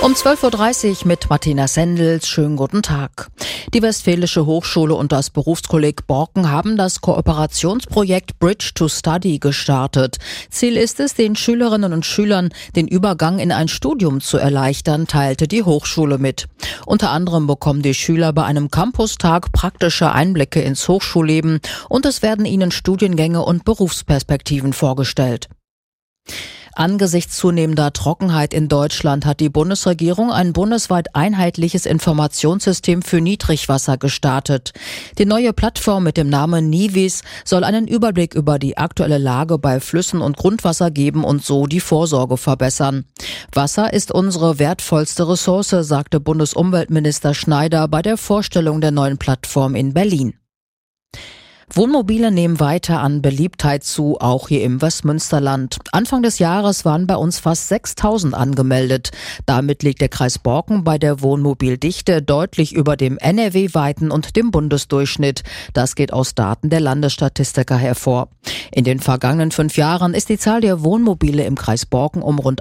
Um 12.30 Uhr mit Martina Sendels. Schönen guten Tag. Die Westfälische Hochschule und das Berufskolleg Borken haben das Kooperationsprojekt Bridge to Study gestartet. Ziel ist es, den Schülerinnen und Schülern den Übergang in ein Studium zu erleichtern, teilte die Hochschule mit. Unter anderem bekommen die Schüler bei einem Campustag praktische Einblicke ins Hochschulleben und es werden ihnen Studiengänge und Berufsperspektiven vorgestellt. Angesichts zunehmender Trockenheit in Deutschland hat die Bundesregierung ein bundesweit einheitliches Informationssystem für Niedrigwasser gestartet. Die neue Plattform mit dem Namen Nivis soll einen Überblick über die aktuelle Lage bei Flüssen und Grundwasser geben und so die Vorsorge verbessern. Wasser ist unsere wertvollste Ressource, sagte Bundesumweltminister Schneider bei der Vorstellung der neuen Plattform in Berlin. Wohnmobile nehmen weiter an Beliebtheit zu, auch hier im Westmünsterland. Anfang des Jahres waren bei uns fast 6.000 angemeldet. Damit liegt der Kreis Borken bei der Wohnmobildichte deutlich über dem NRW-weiten und dem Bundesdurchschnitt. Das geht aus Daten der Landesstatistiker hervor. In den vergangenen 5 Jahren ist die Zahl der Wohnmobile im Kreis Borken um rund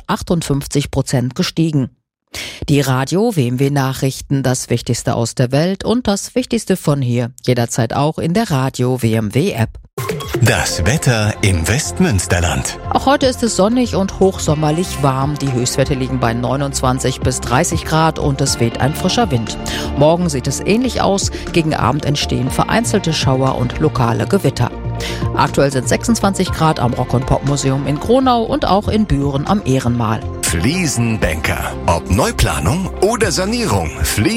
58% gestiegen. Die Radio-WMW-Nachrichten, das Wichtigste aus der Welt und das Wichtigste von hier. Jederzeit auch in der Radio-WMW-App. Das Wetter im Westmünsterland. Auch heute ist es sonnig und hochsommerlich warm. Die Höchstwerte liegen bei 29 bis 30 Grad und es weht ein frischer Wind. Morgen sieht es ähnlich aus. Gegen Abend entstehen vereinzelte Schauer und lokale Gewitter. Aktuell sind 26 Grad am Rock- und Pop-Museum in Kronau und auch in Büren am Ehrenmal. Fliesenbänker. Ob Neuplanung oder Sanierung.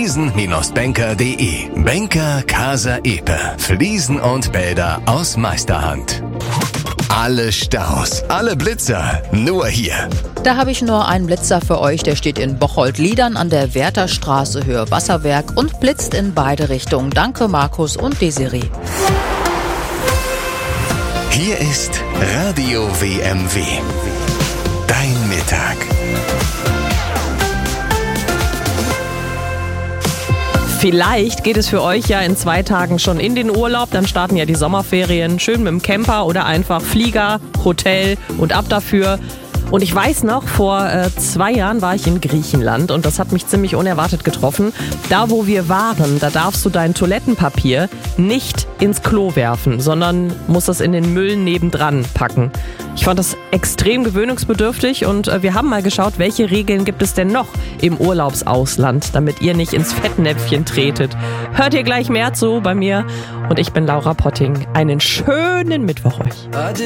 Fliesen-Banker.de. Banker Casa Epe. Fliesen und Bäder aus Meisterhand. Alle Staus, alle Blitzer, nur hier. Da habe ich nur einen Blitzer für euch, der steht in Bocholt-Liedern an der Wertherstraße Höhe Wasserwerk und blitzt in beide Richtungen. Danke Markus und Desiree. Hier ist Radio WMW. Dein Mittag. Vielleicht geht es für euch ja in 2 Tagen schon in den Urlaub. Dann starten ja die Sommerferien schön mit dem Camper oder einfach Flieger, Hotel und ab dafür. Und ich weiß noch, vor 2 Jahren war ich in Griechenland und das hat mich ziemlich unerwartet getroffen. Da, wo wir waren, da darfst du dein Toilettenpapier nicht ins Klo werfen, sondern musst das in den Müll nebendran packen. Ich fand das extrem gewöhnungsbedürftig und wir haben mal geschaut, welche Regeln gibt es denn noch im Urlaubsausland, damit ihr nicht ins Fettnäpfchen tretet. Hört ihr gleich mehr zu bei mir und ich bin Laura Potting. Einen schönen Mittwoch euch.